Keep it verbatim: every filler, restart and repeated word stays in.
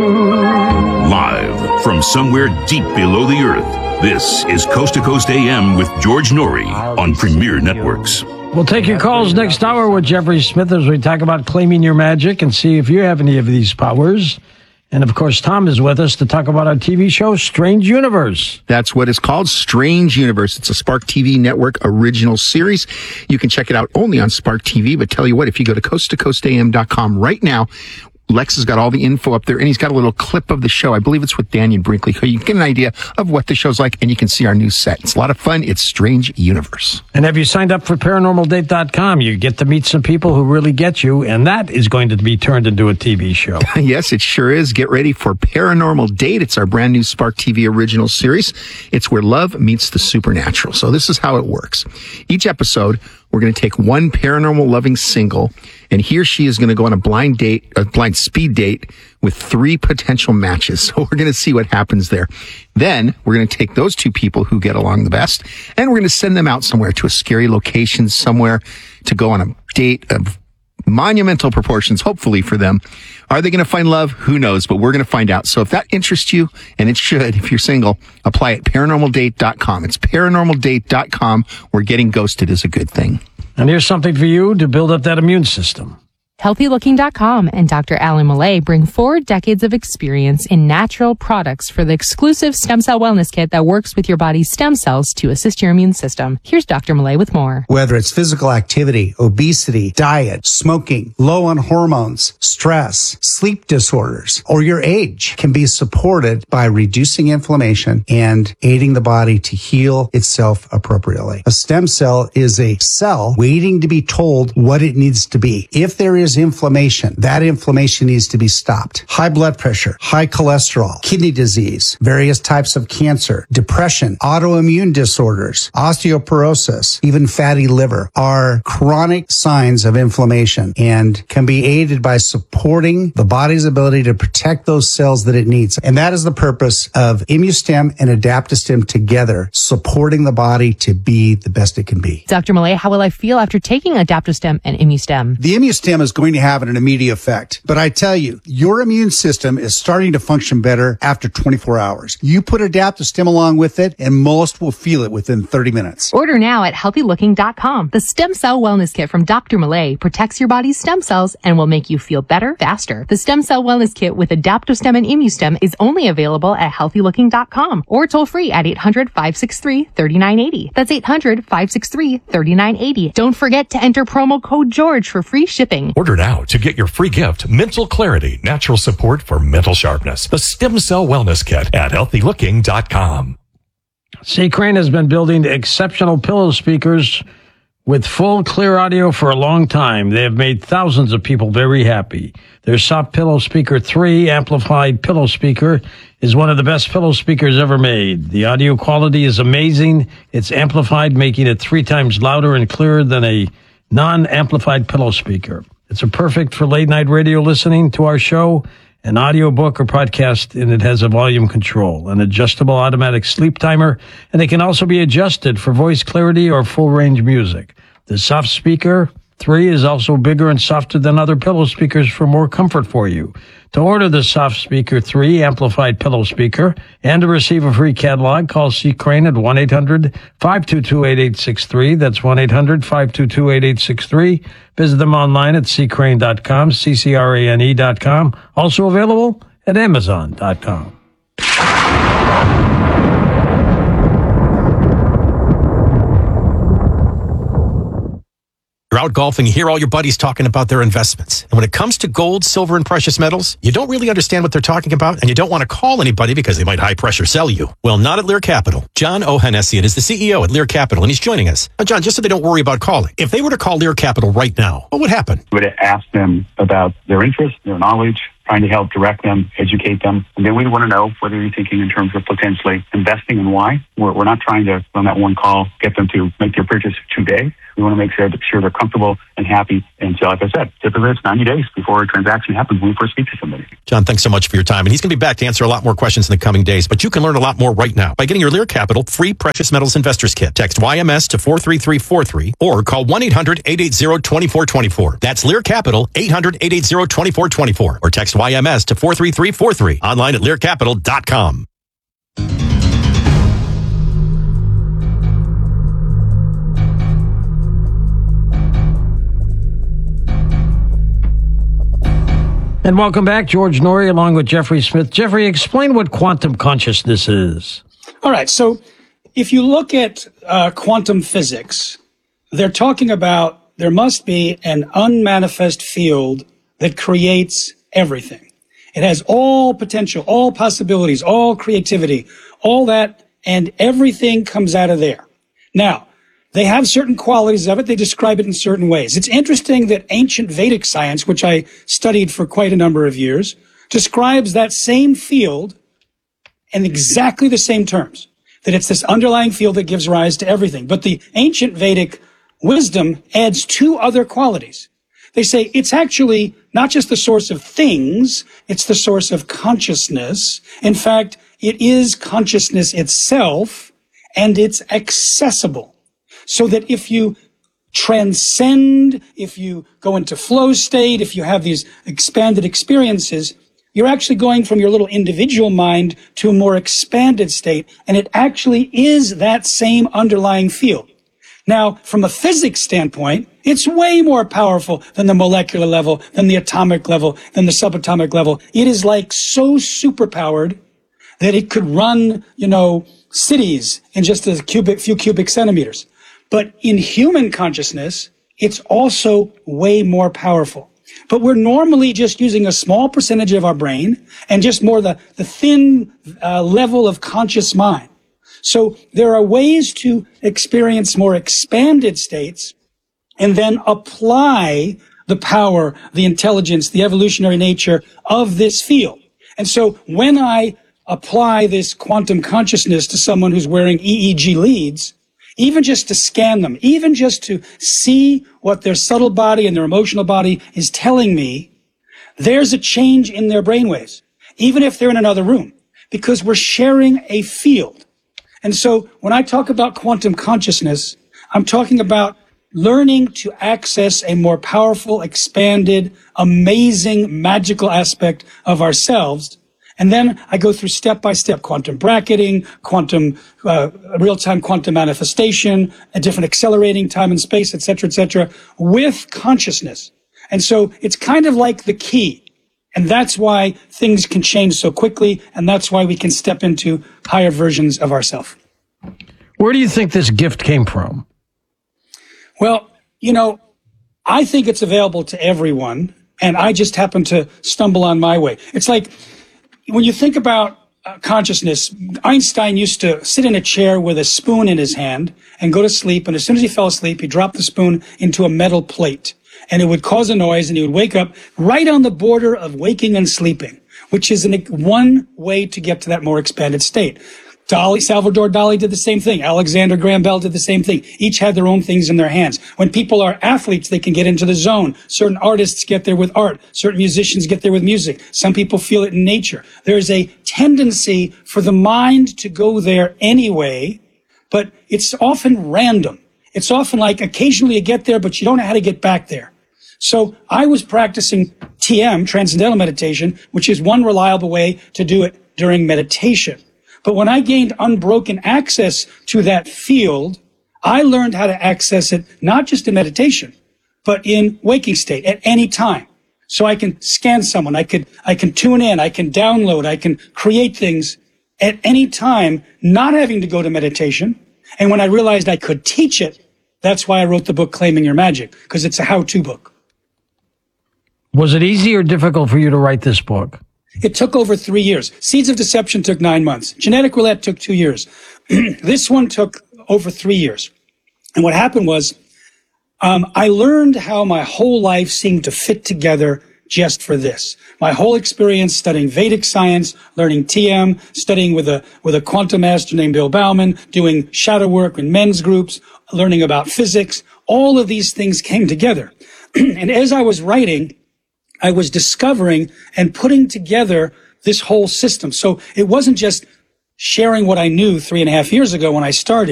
Live from somewhere deep below the earth, this is Coast to Coast A M with George Norrie on Premier Networks. We'll take your calls next hour with Jeffrey Smith as we talk about claiming your magic and see if you have any of these powers. And, of course, Tom is with us to talk about our T V show, Strange Universe. That's what it's called, Strange Universe. It's a Spark T V Network original series. You can check it out only on Spark T V. But tell you what, if you go to coast to coast a m dot com right now, Lex has got all the info up there, and he's got a little clip of the show. I believe it's with Daniel Brinkley. So you can get an idea of what the show's like, and you can see our new set. It's a lot of fun. It's Strange Universe. And have you signed up for paranormal date dot com? You get to meet some people who really get you, and that is going to be turned into a T V show. Yes, it sure is. Get ready for Paranormal Date. It's our brand new Spark T V original series. It's where love meets the supernatural. So this is how it works. Each episode, we're going to take one paranormal loving single, and he or she is going to go on a blind date, a blind speed date with three potential matches. So we're going to see what happens there. Then we're going to take those two people who get along the best, and we're going to send them out somewhere to a scary location, somewhere to go on a date of monumental proportions, hopefully for them. Are they going to find love? Who knows, but we're going to find out. So if that interests you, and it should, if you're single, apply at paranormal date dot com. It's paranormal date dot com, where getting ghosted is a good thing. And here's something for you to build up that immune system. healthy looking dot com and Doctor Alan Millay bring four decades of experience in natural products for the exclusive stem cell wellness kit that works with your body's stem cells to assist your immune system. Here's Doctor Millay with more. Whether it's physical activity, obesity, diet, smoking, low on hormones, stress, sleep disorders, or your age can be supported by reducing inflammation and aiding the body to heal itself appropriately. A stem cell is a cell waiting to be told what it needs to be. If there is inflammation, that inflammation needs to be stopped. High blood pressure, high cholesterol, kidney disease, various types of cancer, depression, autoimmune disorders, osteoporosis, even fatty liver are chronic signs of inflammation and can be aided by supporting the body's ability to protect those cells that it needs. And that is the purpose of ImmuStem and Adaptostem together, supporting the body to be the best it can be. Doctor Millay, how will I feel after taking Adaptostem and ImmuStem? The ImmuStem is going to have an immediate effect. But I tell you, your immune system is starting to function better after twenty-four hours. You put Adaptostem along with it, and most will feel it within thirty minutes. Order now at healthy looking dot com. The Stem Cell Wellness Kit from Doctor Millay protects your body's stem cells and will make you feel better faster. The Stem Cell Wellness Kit with Adaptostem and ImmuStem is only available at healthy looking dot com or toll free at eight hundred, five six three, three nine eight zero. That's eight hundred, five six three, three nine eight zero. Don't forget to enter promo code George for free shipping. Order now to get your free gift, Mental Clarity, Natural Support for Mental Sharpness. The Stem Cell Wellness Kit at healthy looking dot com. C. Crane has been building exceptional pillow speakers with full clear audio for a long time. They have made thousands of people very happy. Their Soft Pillow Speaker three amplified pillow speaker is one of the best pillow speakers ever made. The audio quality is amazing. It's amplified, making it three times louder and clearer than a non-amplified pillow speaker. It's a perfect for late night radio listening to our show, an audio book or podcast, and it has a volume control, an adjustable automatic sleep timer, and it can also be adjusted for voice clarity or full range music. The Soft Speaker three is also bigger and softer than other pillow speakers for more comfort for you. To order the Soft Speaker three amplified pillow speaker and to receive a free catalog, call C. Crane at one eight hundred, five two two, eight eight six three. That's one eight hundred, five two two, eight eight six three. Visit them online at c crane dot com, C C R A N E dot com. Also available at amazon dot com. You're out golfing, you hear all your buddies talking about their investments. And when it comes to gold, silver, and precious metals, you don't really understand what they're talking about, and you don't want to call anybody because they might high-pressure sell you. Well, not at Lear Capital. John Ohanessian is the C E O at Lear Capital, and he's joining us. Now, John, just so they don't worry about calling, if they were to call Lear Capital right now, what would happen? We would ask them about their interests, their knowledge, trying to help direct them, educate them. And then we want to know whether you're thinking in terms of potentially investing and why. We're, we're not trying to, on that one call, get them to make their purchase today. We want to make sure that sure they're comfortable and happy. And so, like I said, typically it's ninety days before a transaction happens when we first speak to somebody. John, thanks so much for your time. And he's going to be back to answer a lot more questions in the coming days. But you can learn a lot more right now by getting your Lear Capital free Precious Metals Investors Kit. Text Y M S to four three three four three or call one eight hundred, eight eight zero, two four two four. That's Lear Capital, eight hundred, eight eight zero, two four two four. Or text Y M S to four three three four three. Online at lear capital dot com. And welcome back, George Noory, along with Jeffrey Smith. Jeffrey, explain what quantum consciousness is. All right. So if you look at uh, quantum physics, they're talking about there must be an unmanifest field that creates everything. It has all potential, all possibilities, all creativity, all that, and everything comes out of there. Now, they have certain qualities of it. They describe it in certain ways. It's interesting that ancient Vedic science, which I studied for quite a number of years, describes that same field in exactly the same terms, that it's this underlying field that gives rise to everything. But the ancient Vedic wisdom adds two other qualities. They say it's actually not just the source of things, it's the source of consciousness. In fact, it is consciousness itself, and it's accessible. So that if you transcend, if you go into flow state, if you have these expanded experiences, you're actually going from your little individual mind to a more expanded state, and it actually is that same underlying field. Now, from a physics standpoint, it's way more powerful than the molecular level, than the atomic level, than the subatomic level. It is like so superpowered that it could run, you know, cities in just a cubic, few cubic centimeters. But in human consciousness, it's also way more powerful. But we're normally just using a small percentage of our brain and just more the, the thin uh, level of conscious mind. So there are ways to experience more expanded states and then apply the power, the intelligence, the evolutionary nature of this field. And so when I apply this quantum consciousness to someone who's wearing E E G leads, even just to scan them, even just to see what their subtle body and their emotional body is telling me, there's a change in their brainwaves, even if they're in another room, because we're sharing a field. And so when I talk about quantum consciousness, I'm talking about learning to access a more powerful, expanded, amazing, magical aspect of ourselves. And then I go through step-by-step quantum bracketing, quantum, uh, real-time quantum manifestation, a different accelerating time and space, et cetera, et cetera, with consciousness. And so it's kind of like the key. And that's why things can change so quickly. And that's why we can step into higher versions of ourselves. Where do you think this gift came from? Well, you know, I think it's available to everyone. And I just happened to stumble on my way. It's like, when you think about uh, consciousness, Einstein used to sit in a chair with a spoon in his hand and go to sleep. And as soon as he fell asleep, he dropped the spoon into a metal plate. And it would cause a noise, and he would wake up right on the border of waking and sleeping, which is an, one way to get to that more expanded state. Dali, Salvador Dali did the same thing. Alexander Graham Bell did the same thing. Each had their own things in their hands. When people are athletes, they can get into the zone. Certain artists get there with art. Certain musicians get there with music. Some people feel it in nature. There is a tendency for the mind to go there anyway, but it's often random. It's often like occasionally you get there, but you don't know how to get back there. So I was practicing T M, Transcendental Meditation, which is one reliable way to do it during meditation. But when I gained unbroken access to that field, I learned how to access it not just in meditation, but in waking state at any time. So I can scan someone, I could, I can tune in, I can download, I can create things at any time, not having to go to meditation. And when I realized I could teach it, that's why I wrote the book Claiming Your Magic, because it's a how-to book. Was it easy or difficult for you to write this book? It took over three years. Seeds of Deception took nine months. Genetic Roulette took two years. This one took over three years. And what happened was, um, I learned how my whole life seemed to fit together just for this. My whole experience studying Vedic science, learning T M, studying with a, with a quantum master named Bill Bauman, doing shadow work in men's groups, learning about physics. All of these things came together. And as I was writing, I was discovering and putting together this whole system. So it wasn't just sharing what I knew three and a half years ago when I started.